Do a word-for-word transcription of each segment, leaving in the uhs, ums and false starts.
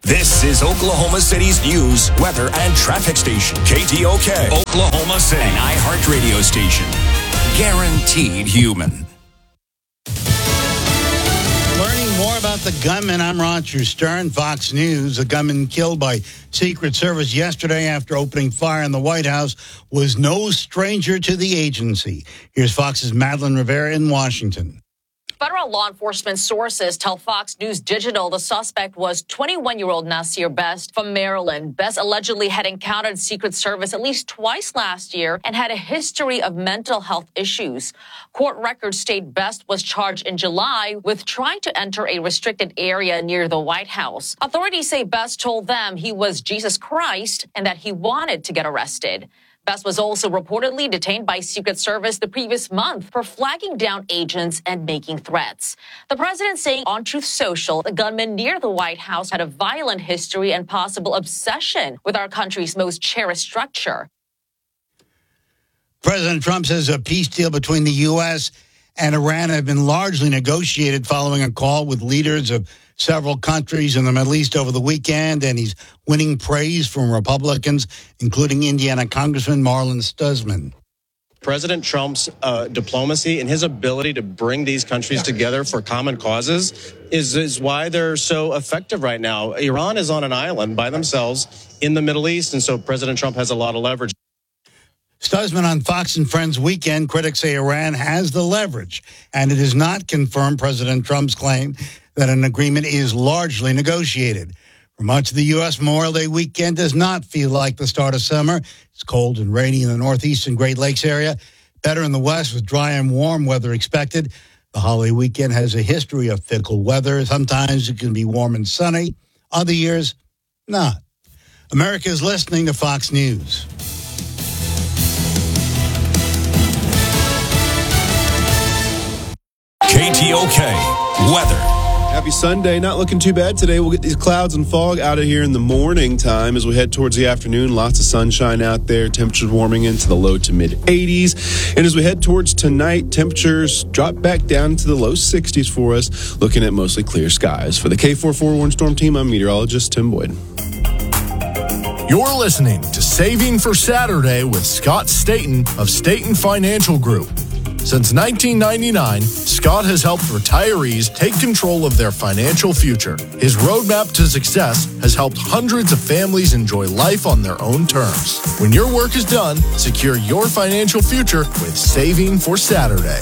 This is Oklahoma City's news, weather, and traffic station. K T O K, Oklahoma City, an iHeart radio station. Guaranteed human. Learning more about the gunman, I'm Roger Stern, Fox News. A gunman killed by Secret Service yesterday after opening fire in the White House was no stranger to the agency. Here's Fox's Madeline Rivera in Washington. Federal law enforcement sources tell Fox News Digital the suspect was twenty-one-year-old Nasir Best from Maryland. Best allegedly had encountered Secret Service at least twice last year and had a history of mental health issues. Court records state Best was charged in July with trying to enter a restricted area near the White House. Authorities say Best told them he was Jesus Christ and that he wanted to get arrested. Best was also reportedly detained by Secret Service the previous month for flagging down agents and making threats. The president saying on Truth Social, the gunman near the White House had a violent history and possible obsession with our country's most cherished structure. President Trump says a peace deal between the U S and Iran have been largely negotiated following a call with leaders of several countries in the Middle East over the weekend, and he's winning praise from Republicans, including Indiana Congressman Marlin Stutzman. President Trump's uh, diplomacy and his ability to bring these countries together for common causes is, is why they're so effective right now. Iran is on an island by themselves in the Middle East, and so President Trump has a lot of leverage. Stutzman on Fox and Friends Weekend, critics say Iran has the leverage, and it does not confirm President Trump's claim that an agreement is largely negotiated. For much of the U S, Memorial Day weekend does not feel like the start of summer. It's cold and rainy in the northeast and Great Lakes area. Better in the west with dry and warm weather expected. The holiday weekend has a history of fickle weather. Sometimes it can be warm and sunny. Other years, not. America is listening to Fox News. K T O K, weather. Happy Sunday. Not looking too bad today. We'll get these clouds and fog out of here in the morning time as we head towards the afternoon. Lots of sunshine out there. Temperatures warming into the low to mid eighties. And as we head towards tonight, temperatures drop back down to the low sixties for us, looking at mostly clear skies. For the K forty-four Warn Storm Team, I'm meteorologist Tim Boyd. You're listening to Saving for Saturday with Scott Staten of Staten Financial Group. Since nineteen ninety-nine, Scott has helped retirees take control of their financial future. His roadmap to success has helped hundreds of families enjoy life on their own terms. When your work is done, secure your financial future with Saving for Saturday.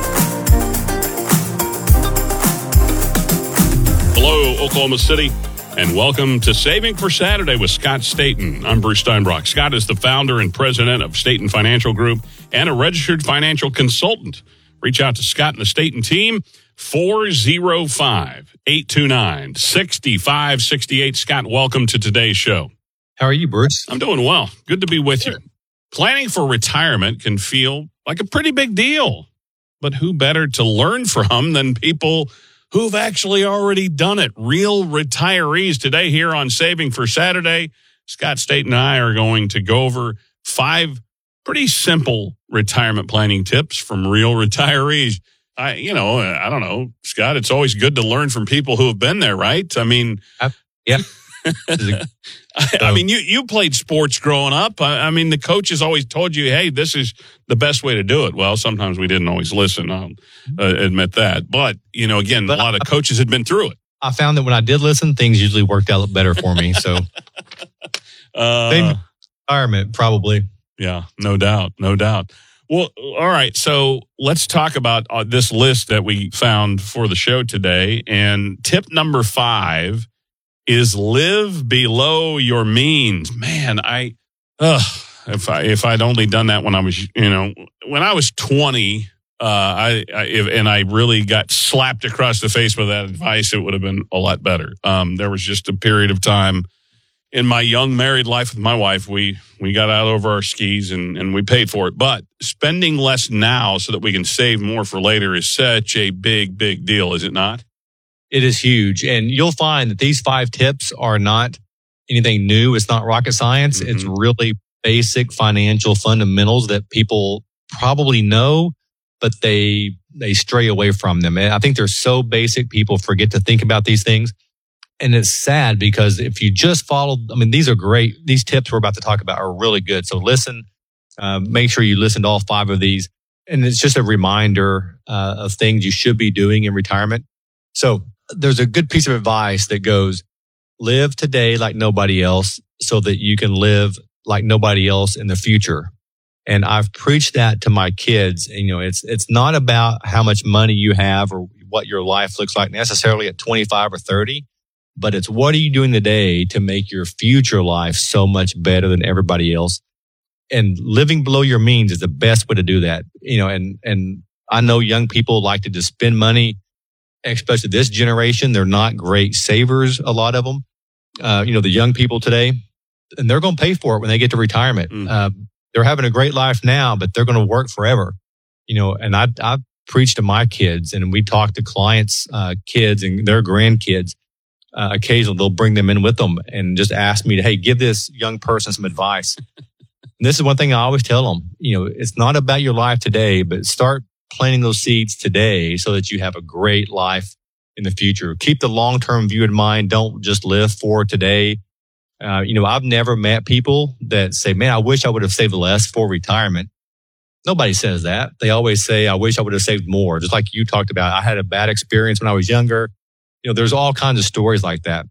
Hello, Oklahoma City, and welcome to Saving for Saturday with Scott Staten. I'm Bruce Steinbrock. Scott is the founder and president of Staten Financial Group and a registered financial consultant. Reach out to Scott and the Staten team, four oh five, eight two nine, six five six eight. Scott, welcome to today's show. How are you, Bruce? I'm doing well. Good to be with you. Planning for retirement can feel like a pretty big deal, but who better to learn from than people who've actually already done it? Real retirees. Today here on Saving for Saturday, Scott Staten and I are going to go over five pretty simple retirement planning tips from real retirees. I, you know, I don't know, Scott, it's always good to learn from people who have been there, right? I mean, uh, yeah. I, I mean, you, you played sports growing up. I, I mean, the coaches always told you, hey, this is the best way to do it. Well, sometimes we didn't always listen. I'll uh, admit that. But, you know, again, but a lot of coaches had been through it. I found that when I did listen, things usually worked out better for me. So, uh, same retirement, probably. Yeah, no doubt. No doubt. Well, all right. So let's talk about uh, this list that we found for the show today. And tip number five is live below your means. Man, I, ugh, if I, if I'd only done that when I was, you know, when I was twenty, uh, I, I if, and I really got slapped across the face with that advice, it would have been a lot better. Um, there was just a period of time in my young married life with my wife, we, we got out over our skis and, and we paid for it. But spending less now so that we can save more for later is such a big, big deal, is it not? It is huge. And you'll find that these five tips are not anything new. It's not rocket science. Mm-hmm. It's really basic financial fundamentals that people probably know, but they they stray away from them. And I think they're so basic, people forget to think about these things. And it's sad because if you just follow, I mean, these are great. These tips we're about to talk about are really good. So listen, uh, make sure you listen to all five of these. And it's just a reminder uh, of things you should be doing in retirement. So there's a good piece of advice that goes, live today like nobody else so that you can live like nobody else in the future. And I've preached that to my kids. And, you know, it's, it's not about how much money you have or what your life looks like necessarily at twenty-five or thirty, but it's what are you doing today to make your future life so much better than everybody else? And living below your means is the best way to do that. You know, and, and I know young people like to just spend money, especially this generation. They're not great savers, a lot of them. Uh, you know, the young people today, and they're going to pay for it when they get to retirement. Mm. Uh, they're having a great life now, but they're going to work forever. You know, and I, I preach to my kids, and we talk to clients, uh, kids and their grandkids. Uh, occasionally, they'll bring them in with them and just ask me to, hey, give this young person some advice. And this is one thing I always tell them. You know, it's not about your life today, but start planting those seeds today so that you have a great life in the future. Keep the long-term view in mind. Don't just live for today. Uh, you know, I've never met people that say, man, I wish I would have saved less for retirement. Nobody says that. They always say, I wish I would have saved more. Just like you talked about, I had a bad experience when I was younger. You know, there's all kinds of stories like that.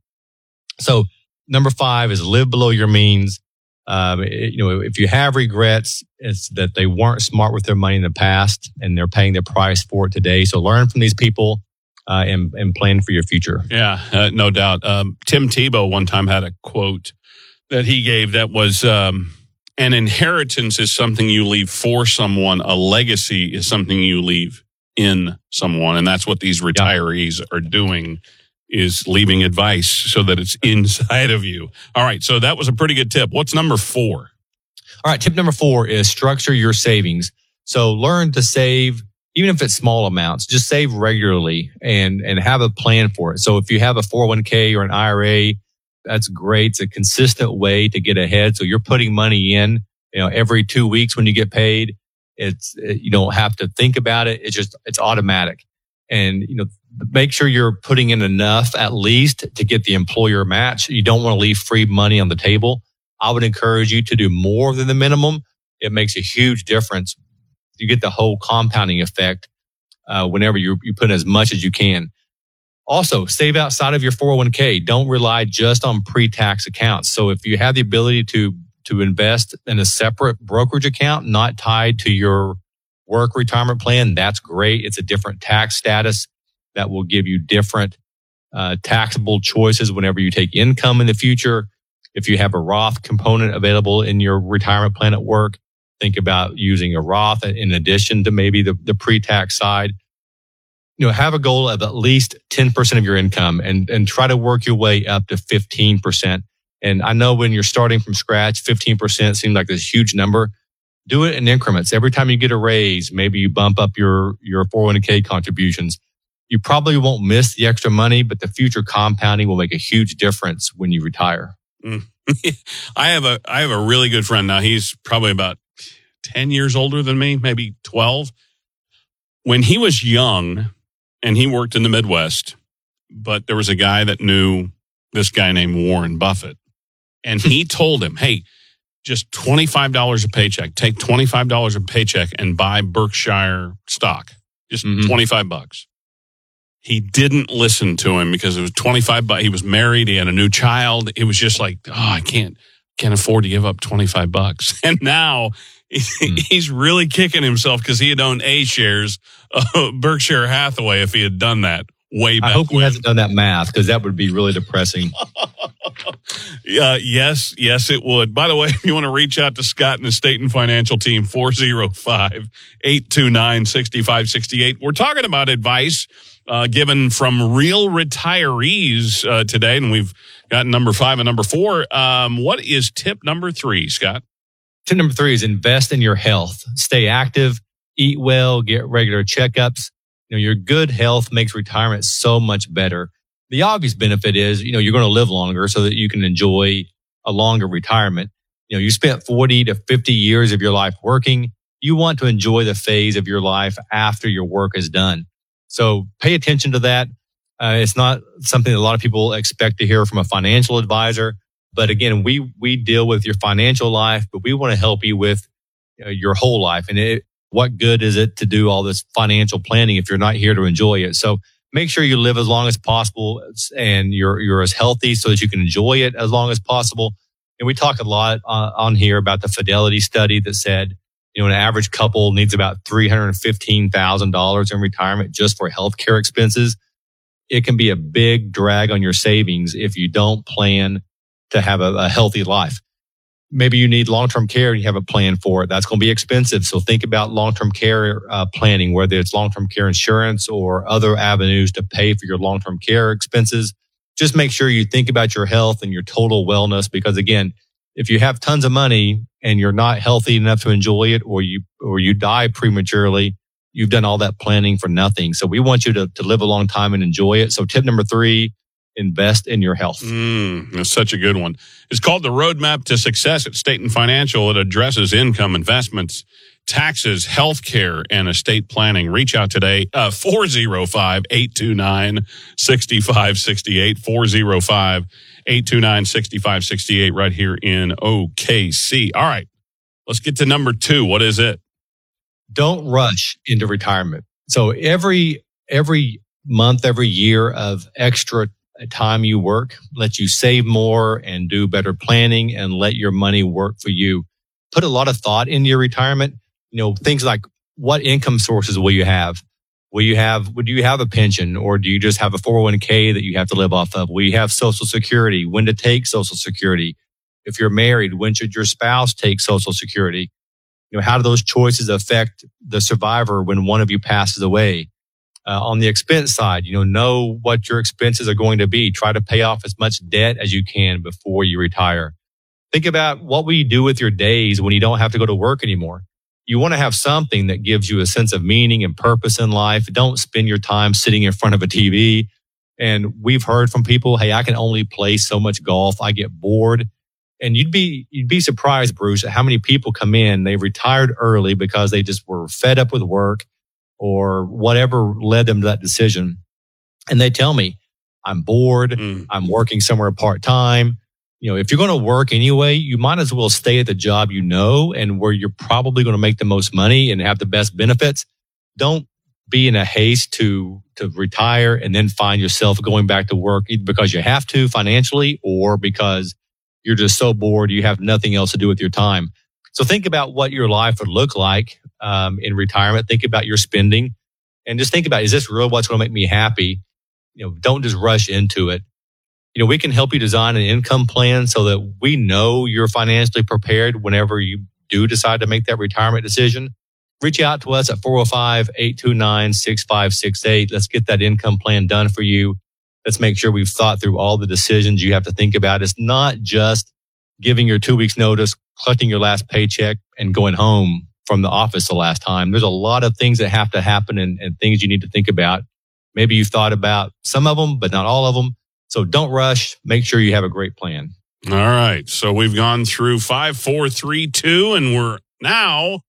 So number five is live below your means. Um, it, you know, if you have regrets, it's that they weren't smart with their money in the past and they're paying the price for it today. So learn from these people uh, and, and plan for your future. Yeah, uh, no doubt. Um, Tim Tebow one time had a quote that he gave that was, um, an inheritance is something you leave for someone. A legacy is something you leave in someone. And that's what these retirees yeah. are doing, is leaving advice so that it's inside of you. All right. So that was a pretty good tip. What's number four? All right. Tip number four is structure your savings. So learn to save, even if it's small amounts, just save regularly and, and have a plan for it. So if you have a four oh one k or an I R A, that's great. It's a consistent way to get ahead. So you're putting money in, you know, every two weeks when you get paid. It's, you don't have to think about it. It's just, it's automatic. And, you know, make sure you're putting in enough at least to get the employer match. You don't want to leave free money on the table. I would encourage you to do more than the minimum. It makes a huge difference. You get the whole compounding effect uh, whenever you, you put in as much as you can. Also, save outside of your four oh one k. Don't rely just on pre-tax accounts. So if you have the ability to to invest in a separate brokerage account, not tied to your work retirement plan, that's great. It's a different tax status that will give you different uh, taxable choices whenever you take income in the future. If you have a Roth component available in your retirement plan at work, think about using a Roth in addition to maybe the, the pre-tax side. You know, have a goal of at least ten percent of your income and, and try to work your way up to fifteen percent. And I know when you're starting from scratch, fifteen percent seems like this huge number. Do it in increments. Every time you get a raise, maybe you bump up your, your four oh one k contributions. You probably won't miss the extra money, but the future compounding will make a huge difference when you retire. Mm. I have a, I have a really good friend now. He's probably about ten years older than me, maybe twelve. When he was young and he worked in the Midwest, but there was a guy that knew this guy named Warren Buffett. And he told him, hey, just twenty-five dollars a paycheck. Take twenty-five dollars a paycheck and buy Berkshire stock. Just mm-hmm. twenty-five bucks. He didn't listen to him because it was twenty-five bucks. He was married. He had a new child. It was just like, oh, I can't, can't afford to give up twenty-five bucks. And now mm-hmm. he's really kicking himself because he had owned A shares of Berkshire Hathaway if he had done that way back. I hope when. he hasn't done that math because that would be really depressing. Uh, yes, yes, it would. By the way, if you want to reach out to Scott and the Staten Financial team, four oh five, eight two nine, six five six eight. We're talking about advice uh, given from real retirees uh, today, and we've got number five and number four. Um, what is tip number three, Scott? Tip number three is invest in your health. Stay active, eat well, get regular checkups. You know, your good health makes retirement so much better. The obvious benefit is, you know, you're going to live longer so that you can enjoy a longer retirement. You know, you spent forty to fifty years of your life working. You want to enjoy the phase of your life after your work is done. So pay attention to that. Uh, it's not something that a lot of people expect to hear from a financial advisor. But again, we we deal with your financial life, but we want to help you with you know, your whole life. And it, what good is it to do all this financial planning if you're not here to enjoy it? So make sure you live as long as possible and you're you're as healthy so that you can enjoy it as long as possible. And we talk a lot on, on here about the Fidelity study that said, you know, an average couple needs about three hundred fifteen thousand dollars in retirement just for healthcare expenses. It can be a big drag on your savings if you don't plan to have a, a healthy life. Maybe you need long-term care and you have a plan for it. That's going to be expensive. So think about long-term care uh, planning, whether it's long-term care insurance or other avenues to pay for your long-term care expenses. Just make sure you think about your health and your total wellness, because again, if you have tons of money and you're not healthy enough to enjoy it, or you or you die prematurely, you've done all that planning for nothing. So we want you to, to live a long time and enjoy it. So tip number three, invest in your health. Mm, that's such a good one. It's called the Roadmap to Success at Staten Financial. It addresses income, investments, taxes, healthcare, and estate planning. Reach out today, uh, four oh five, eight two nine, six five six eight, four oh five, eight two nine, six five six eight, right here in O K C. All right, let's get to number two. What is it? Don't rush into retirement. So every every month, every year of extra time you work, let you save more and do better planning and let your money work for you. Put a lot of thought into your retirement. You know, things like, what income sources will you have? Will you have, would you have a pension, or do you just have a four oh one k that you have to live off of? Will you have Social Security? When to take Social Security? If you're married, when should your spouse take Social Security? You know, how do those choices affect the survivor when one of you passes away? Uh, on the expense side, you know, know what your expenses are going to be. Try to pay off as much debt as you can before you retire. Think about what will you do with your days when you don't have to go to work anymore. You want to have something that gives you a sense of meaning and purpose in life. Don't spend your time sitting in front of a T V. And we've heard from people, hey, I can only play so much golf. I get bored. And you'd be you'd be surprised, Bruce, at how many people come in, they retired early because they just were fed up with work or whatever led them to that decision. And they tell me, I'm bored. Mm. I'm working somewhere part-time. You know, if you're going to work anyway, you might as well stay at the job you know and where you're probably going to make the most money and have the best benefits. Don't be in a haste to to retire and then find yourself going back to work either because you have to financially or because you're just so bored you have nothing else to do with your time. So think about what your life would look like um, in retirement. Think about your spending and just think about, is this real what's going to make me happy? You know, don't just rush into it. You know, we can help you design an income plan so that we know you're financially prepared whenever you do decide to make that retirement decision. Reach out to us at four oh five, eight two nine, six five six eight. Let's get that income plan done for you. Let's make sure we've thought through all the decisions you have to think about. It's not just giving your two weeks notice, collecting your last paycheck, and going home from the office the last time. There's a lot of things that have to happen and, and things you need to think about. Maybe you've thought about some of them, but not all of them. So don't rush. Make sure you have a great plan. All right. So we've gone through five, four, three, two, and we're now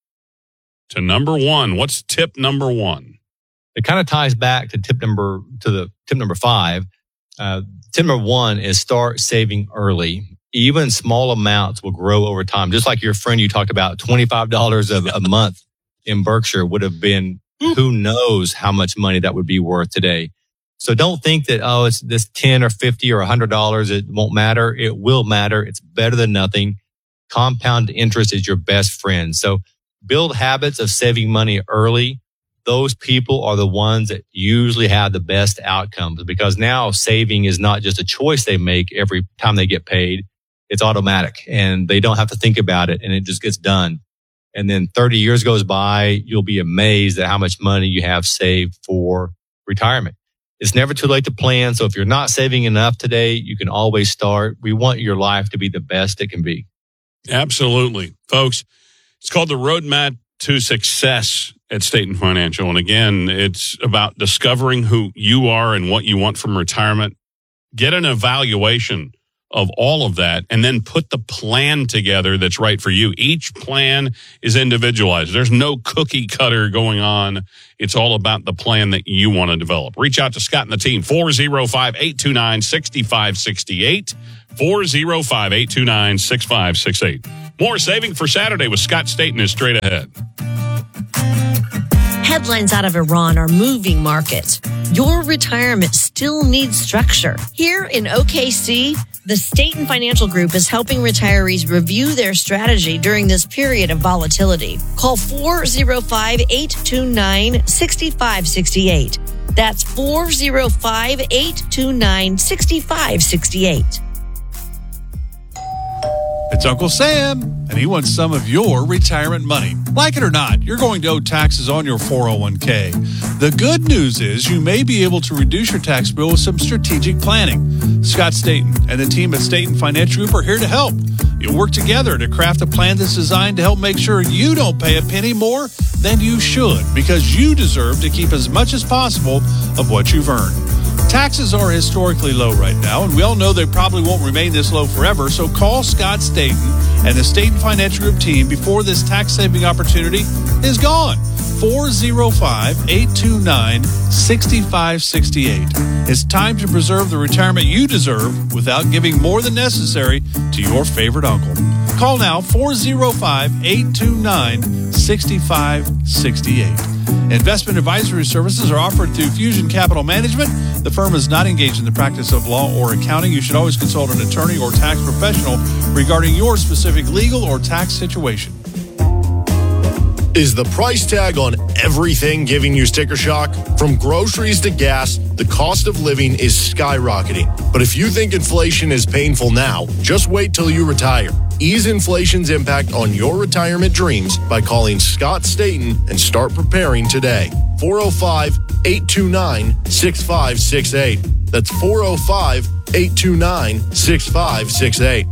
to number one. What's tip number one? It kind of ties back to tip number to the tip number five. Uh, tip number one is start saving early. Even small amounts will grow over time. Just like your friend you talked about, twenty-five dollars a, a month in Berkshire would have been, who knows how much money that would be worth today. So don't think that, oh, it's this ten or fifty or one hundred dollars. It won't matter. It will matter. It's better than nothing. Compound interest is your best friend. So build habits of saving money early. Those people are the ones that usually have the best outcomes because now saving is not just a choice they make every time they get paid. It's automatic and they don't have to think about it and it just gets done. And then thirty years goes by, you'll be amazed at how much money you have saved for retirement. It's never too late to plan. So if you're not saving enough today, you can always start. We want your life to be the best it can be. Absolutely. Folks, it's called the Roadmap to Success at Staten Financial. And again, it's about discovering who you are and what you want from retirement. Get an evaluation of all of that and then put the plan together that's right for you. Each plan is individualized. There's no cookie cutter going on. It's all about the plan that you want to develop. Reach out to Scott and the team, four oh five, eight two nine, six five six eight, four oh five, eight two nine, six five six eight. More Saving for Saturday with Scott Staten is straight ahead. Headlines out of Iran are moving markets. Your retirement still needs structure. Here in O K C, the Staten Financial Group is helping retirees review their strategy during this period of volatility. Call four oh five, eight two nine, six five six eight. That's four oh five, eight two nine, six five six eight. It's Uncle Sam, and he wants some of your retirement money. Like it or not, you're going to owe taxes on your four oh one k. The good news is you may be able to reduce your tax bill with some strategic planning. Scott Staten and the team at Staten Financial Group are here to help. You'll work together to craft a plan that's designed to help make sure you don't pay a penny more than you should, because you deserve to keep as much as possible of what you've earned. Taxes are historically low right now, and we all know they probably won't remain this low forever, so call Scott Staten and the Staten Financial Group team before this tax-saving opportunity is gone. four oh five, eight two nine, six five six eight. It's time to preserve the retirement you deserve without giving more than necessary to your favorite uncle. Call now, four oh five, eight two nine, six five six eight. Investment advisory services are offered through Fusion Capital Management. The firm is not engaged in the practice of law or accounting. You should always consult an attorney or tax professional regarding your specific legal or tax situation. Is the price tag on everything giving you sticker shock? From groceries to gas, the cost of living is skyrocketing. But if you think inflation is painful now, just wait till you retire. Ease inflation's impact on your retirement dreams by calling Scott Staten and start preparing today. four oh five, eight two nine, six five six eight. That's four oh five, eight two nine, six five six eight.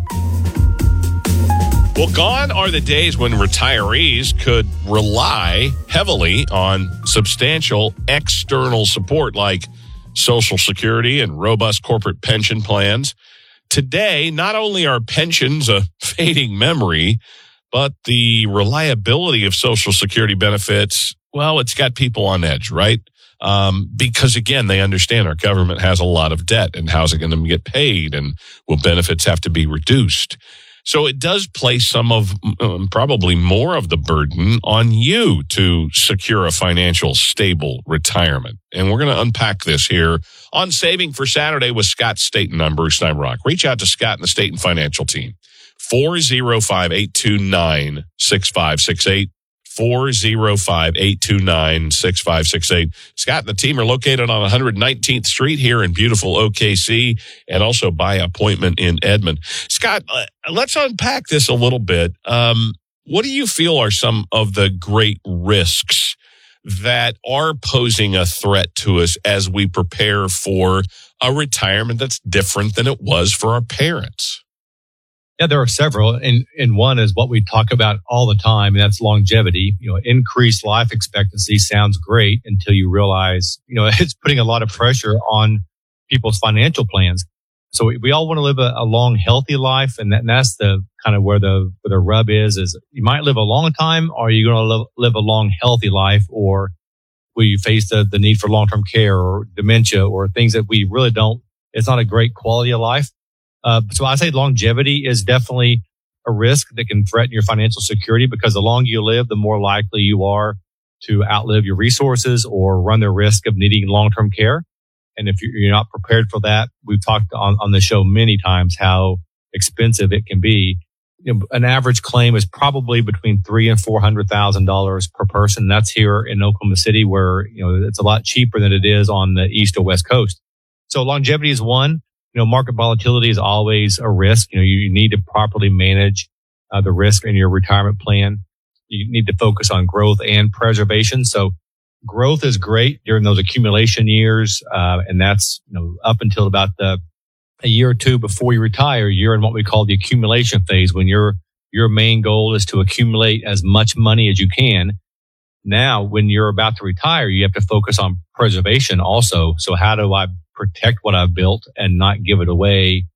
Well, gone are the days when retirees could rely heavily on substantial external support like Social Security and robust corporate pension plans. Today, not only are pensions a fading memory, but the reliability of Social Security benefits, well, it's got people on edge, right? Um, because, again, they understand our government has a lot of debt, and how's it going to get paid, and will benefits have to be reduced? So it does place some of, um, probably more of the burden on you to secure a financial stable retirement. And we're going to unpack this here on Saving for Saturday with Scott Staten. I'm Bruce Steinbrock. Reach out to Scott and the Staten Financial team. four oh five, eight two nine, six five six eight. four oh five, eight two nine, six five six eight. Scott and the team are located on one hundred nineteenth Street here in beautiful O K C, and also by appointment in Edmond. Scott, uh, let's unpack this a little bit. Um, what do you feel are some of the great risks that are posing a threat to us as we prepare for a retirement that's different than it was for our parents? Yeah, there are several. And, and one is what we talk about all the time, and that's longevity. You know, increased life expectancy sounds great until you realize, you know, it's putting a lot of pressure on people's financial plans. So we, we all want to live a, a long, healthy life. And, that, and that's the kind of where the, where the rub is, is you might live a long time, or are you going to live, live a long, healthy life, or will you face the, the need for long-term care or dementia or things that we really don't, it's not a great quality of life. Uh, so I say longevity is definitely a risk that can threaten your financial security, because the longer you live, the more likely you are to outlive your resources or run the risk of needing long-term care. And if you're not prepared for that, we've talked on, on the show many times how expensive it can be. You know, an average claim is probably between three and four hundred thousand dollars per person. That's here in Oklahoma City, where you know it's a lot cheaper than it is on the East or West Coast. So longevity is one. You know, market volatility is always a risk. You know, you, you need to properly manage uh, the risk in your retirement plan. You need to focus on growth and preservation. So growth is great during those accumulation years. Uh, and that's, you know, up until about the, a year or two before you retire, you're in what we call the accumulation phase, when your, your main goal is to accumulate as much money as you can. Now, when you're about to retire, you have to focus on preservation also. So how do I protect what I've built and not give it away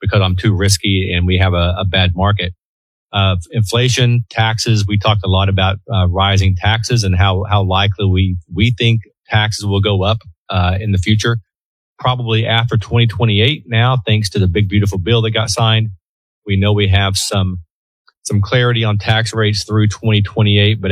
because I'm too risky and we have a, a bad market. Uh, inflation, taxes. We talked a lot about uh, rising taxes and how how likely we we think taxes will go up uh, in the future. Probably after twenty twenty-eight now, thanks to the big, beautiful bill that got signed. We know we have some some clarity on tax rates through twenty twenty-eight, but